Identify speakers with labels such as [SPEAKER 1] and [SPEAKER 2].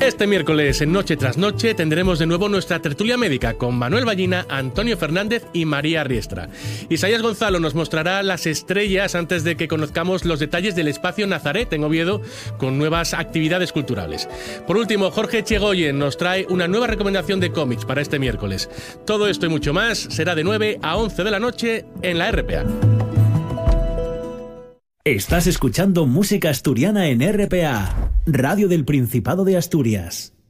[SPEAKER 1] Este miércoles, en Noche tras Noche, tendremos de nuevo nuestra tertulia médica con Manuel Ballina, Antonio Fernández y María Riestra. Isaías Gonzalo nos mostrará las estrellas antes de que conozcamos los detalles del espacio Nazaret en Oviedo con nuevas actividades culturales. Por último, Jorge Echegoyen nos trae una nueva recomendación de cómics para este miércoles. Todo esto y mucho más será de 9 a 11 de la noche en la RPA.
[SPEAKER 2] Estás escuchando música asturiana en RPA, Radio del Principado de Asturias.